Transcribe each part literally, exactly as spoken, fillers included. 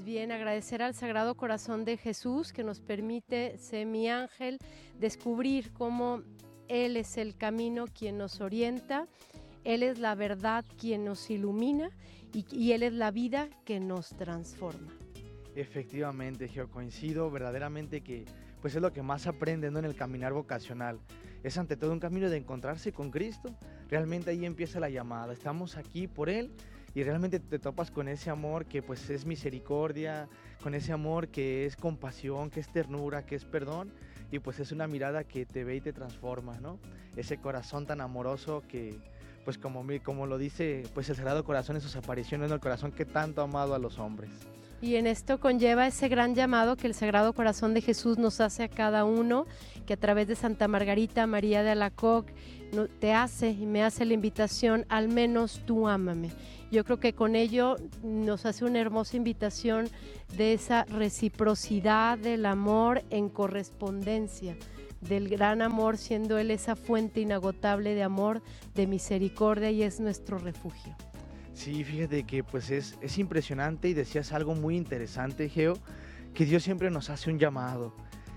bien, agradecer al Sagrado Corazón de Jesús que nos permite, sé mi ángel, descubrir cómo Él es el camino quien nos orienta, Él es la verdad quien nos ilumina y, y Él es la vida que nos transforma. Efectivamente, Geo, coincido verdaderamente que pues es lo que más aprende, ¿no?, en el caminar vocacional. Es ante todo un camino de encontrarse con Cristo. Realmente ahí empieza la llamada. Estamos aquí por Él y realmente te topas con ese amor que pues es misericordia, con ese amor que es compasión, que es ternura, que es perdón, y pues es una mirada que te ve y te transforma, ¿no? Ese corazón tan amoroso que pues como, como lo dice pues el Sagrado Corazón en sus apariciones, ¿no?, el corazón que tanto ha amado a los hombres. Y en esto conlleva ese gran llamado que el Sagrado Corazón de Jesús nos hace a cada uno, que a través de Santa Margarita María de Alacoque te hace y me hace la invitación, al menos tú ámame. Yo creo que con ello nos hace una hermosa invitación de esa reciprocidad del amor en correspondencia, del gran amor, siendo Él esa fuente inagotable de amor, de misericordia, y es nuestro refugio. Sí, fíjate que pues es, es impresionante, y decías algo muy interesante, Geo, que Dios siempre nos hace un llamado,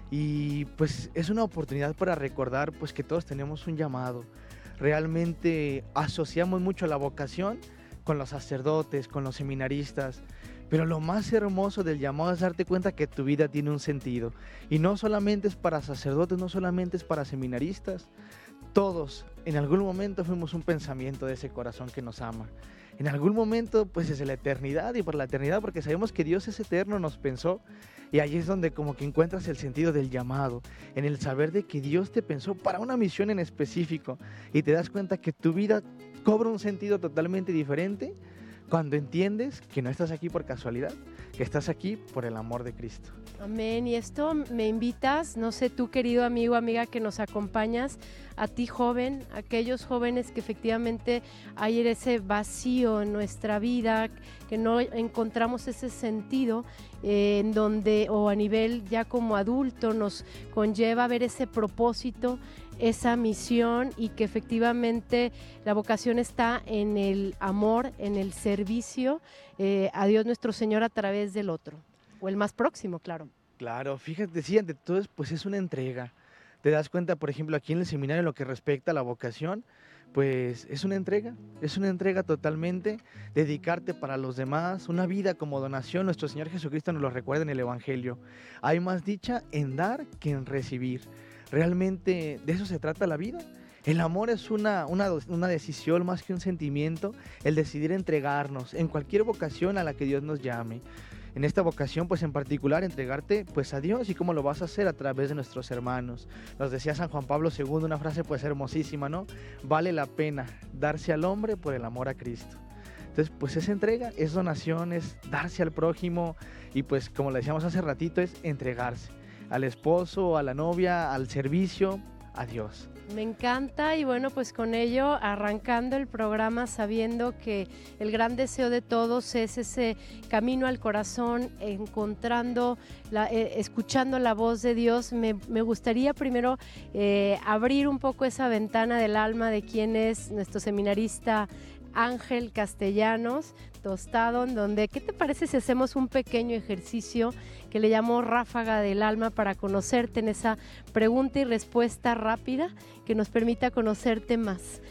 y pues es una oportunidad para recordar pues que todos tenemos un llamado. Realmente asociamos mucho la vocación con los sacerdotes, con los seminaristas, pero lo más hermoso del llamado es darte cuenta que tu vida tiene un sentido, y no solamente es para sacerdotes, no solamente es para seminaristas. Todos en algún momento fuimos un pensamiento de ese corazón que nos ama. En algún momento, pues desde la eternidad y por la eternidad, porque sabemos que Dios es eterno, nos pensó, y ahí es donde como que encuentras el sentido del llamado, en el saber de que Dios te pensó para una misión en específico, y te das cuenta que tu vida cobra un sentido totalmente diferente cuando entiendes que no estás aquí por casualidad, que estás aquí por el amor de Cristo. Amén. Y esto me invitas, no sé tú, querido amigo, amiga que nos acompañas, a ti joven, aquellos jóvenes que efectivamente hay ese vacío en nuestra vida, que no encontramos ese sentido, eh, en donde, o a nivel ya como adulto, nos conlleva ver ese propósito, esa misión, y que efectivamente la vocación está en el amor, en el servicio eh, a Dios nuestro Señor a través del otro, o el más próximo, claro. Claro, fíjate, sí, ante todo pues es una entrega. Te das cuenta, por ejemplo, aquí en el seminario, en lo que respecta a la vocación, pues es una entrega, es una entrega totalmente, dedicarte para los demás, una vida como donación. Nuestro Señor Jesucristo nos lo recuerda en el Evangelio. Hay más dicha en dar que en recibir. Realmente de eso se trata la vida. El amor es una, una, una decisión más que un sentimiento, el decidir entregarnos en cualquier vocación a la que Dios nos llame. En esta vocación, pues en particular, entregarte pues a Dios, y cómo lo vas a hacer a través de nuestros hermanos. Nos decía San Juan Pablo segundo una frase pues hermosísima, ¿no? Vale la pena darse al hombre por el amor a Cristo. Entonces, pues es entrega, es donación, es darse al prójimo, y pues como le decíamos hace ratito, es entregarse al esposo, a la novia, al servicio, a Dios. Me encanta, y bueno, pues con ello arrancando el programa sabiendo que el gran deseo de todos es ese camino al corazón, encontrando, la, eh, escuchando la voz de Dios. Me, me gustaría primero eh, abrir un poco esa ventana del alma de quién es nuestro seminarista Ángel Castellanos Tostado, en donde, ¿qué te parece si hacemos un pequeño ejercicio que le llamo Ráfaga del Alma, para conocerte en esa pregunta y respuesta rápida que nos permita conocerte más?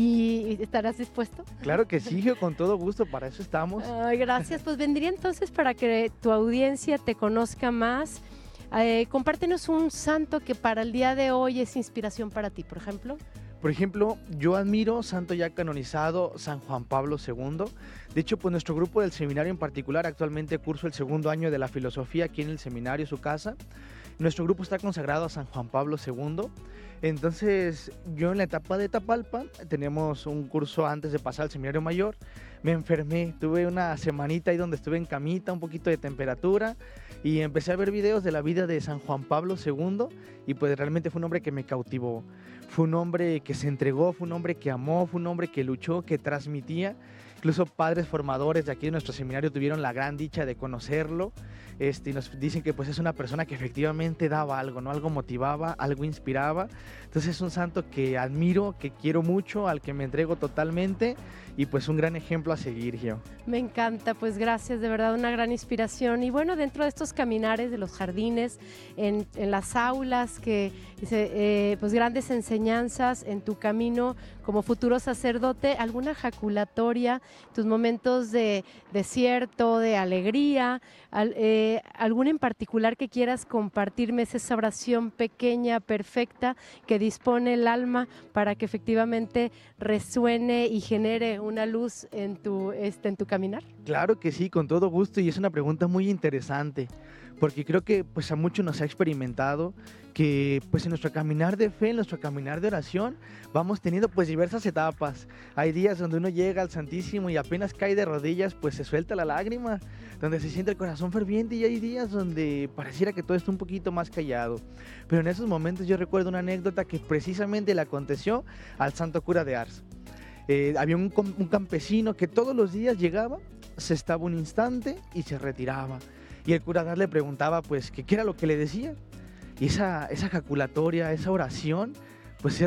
¿Y estarás dispuesto? Claro que sí, con todo gusto, para eso estamos. Ay, gracias, pues vendría entonces para que tu audiencia te conozca más. Eh, compártenos un santo que para el día de hoy es inspiración para ti, por ejemplo. Por ejemplo, yo admiro, santo ya canonizado, San Juan Pablo segundo. De hecho, pues nuestro grupo del seminario en particular, actualmente curso el segundo año de la filosofía aquí en el seminario, su casa. Nuestro grupo está consagrado a San Juan Pablo segundo. Entonces, yo en la etapa de Tapalpa, tenemos un curso antes de pasar al seminario mayor, me enfermé, tuve una semanita ahí donde estuve en camita, un poquito de temperatura, y empecé a ver videos de la vida de San Juan Pablo segundo, y pues realmente fue un hombre que me cautivó. Fue un hombre que se entregó, fue un hombre que amó, fue un hombre que luchó, que transmitía, incluso padres formadores de aquí de nuestro seminario tuvieron la gran dicha de conocerlo. Este, y nos dicen que pues es una persona que efectivamente daba algo, ¿no? Algo motivaba, algo inspiraba. Entonces es un santo que admiro, que quiero mucho, al que me entrego totalmente y pues un gran ejemplo a seguir, Gio. Me encanta, pues gracias, de verdad una gran inspiración. Y bueno, dentro de estos caminares de los jardines, en, en las aulas, que eh, pues grandes enseñanzas en tu camino como futuro sacerdote, alguna jaculatoria, tus momentos de desierto, de alegría, al, eh, alguna en particular que quieras compartirme, es esa oración pequeña, perfecta, que dispone el alma para que efectivamente resuene y genere una luz en tu, este, en tu caminar. Claro que sí, con todo gusto, y es una pregunta muy interesante, porque creo que pues a muchos nos ha experimentado que pues en nuestro caminar de fe, en nuestro caminar de oración, vamos teniendo pues diversas etapas. Hay días donde uno llega al Santísimo y apenas cae de rodillas, pues se suelta la lágrima, donde se siente el corazón ferviente, y hay días donde pareciera que todo está un poquito más callado. Pero en esos momentos yo recuerdo una anécdota que precisamente le aconteció al santo cura de Ars. Eh, había un, un campesino que todos los días llegaba, se estaba un instante y se retiraba. Y el cura de Ars le preguntaba pues que qué era lo que le decía. Y esa, esa jaculatoria, esa oración, pues